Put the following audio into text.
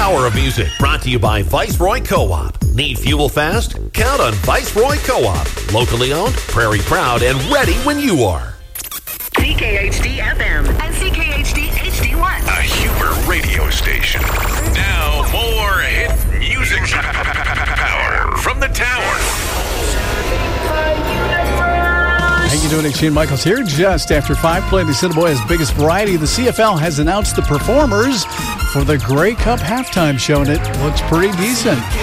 Power of Music, brought to you by Viceroy Co-op. Need fuel fast? Count on Viceroy Co-op. Locally owned, prairie proud, and ready when you are. CKHD FM and CKHD HD1. A Huber radio station. Now more hit music power from the tower. How you doing? Shane Michaels here. Just after 5, playing the Assiniboia's biggest variety. The CFL has announced the performers for the Grey Cup halftime show, and it looks pretty decent.